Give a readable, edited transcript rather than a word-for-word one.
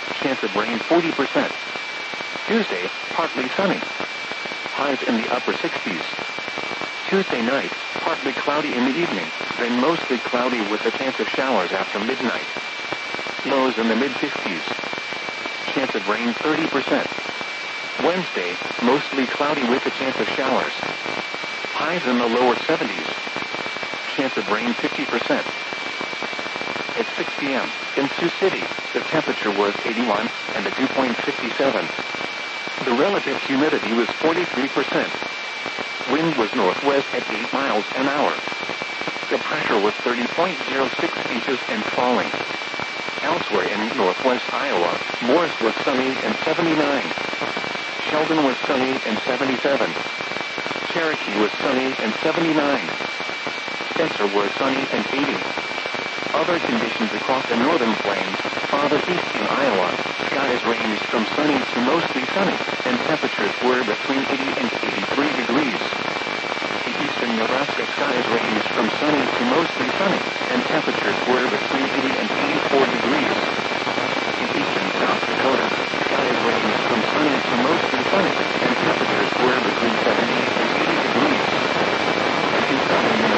Chance of rain 40%. Tuesday, partly sunny. Highs in the upper 60s. Tuesday night, partly cloudy in the evening, then mostly cloudy with a chance of showers after midnight. Lows in the mid-50s. Chance of rain 30%. Wednesday, mostly cloudy with a chance of showers. Highs in the lower 70s. Chance of rain 50%. At 6 p.m., in Sioux City, the temperature was 81, and the dew point 57. The relative humidity was 43%. Wind was northwest at 8 miles an hour. The pressure was 30.06 inches and falling. Elsewhere in northwest Iowa, Morris was sunny and 79. Sheldon was sunny and 77. Cherokee was sunny and 79. Spencer was sunny and 80. Other conditions across the northern plains, farther east in Iowa, skies ranged from sunny to mostly sunny, and temperatures were between 80 and 83 degrees. In eastern Nebraska, skies ranged from sunny to mostly sunny, and temperatures were between 80 and